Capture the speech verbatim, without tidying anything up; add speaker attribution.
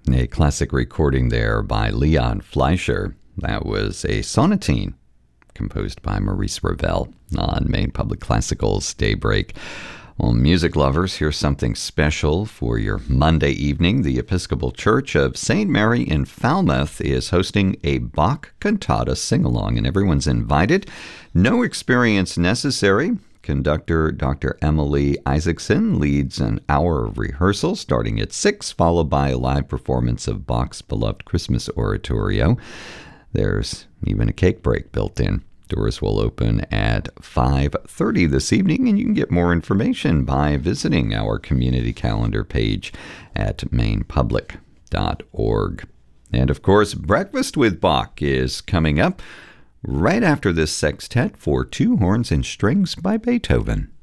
Speaker 1: A classic recording there by Leon Fleischer. That was a sonatine composed by Maurice Ravel on Maine Public Classical's Daybreak. Well, music lovers, here's something special for your Monday evening. The Episcopal Church of Saint Mary in Falmouth is hosting a Bach cantata sing-along, and everyone's invited. No experience necessary. Conductor Doctor Emily Isaacson leads an hour of rehearsal starting at six, followed by a live performance of Bach's beloved Christmas oratorio. There's even a cake break built in. Doors will open at five thirty this evening, and you can get more information by visiting our community calendar page at maine public dot org. And of course, Breakfast with Bach is coming up right after this sextet for two horns and strings by Beethoven.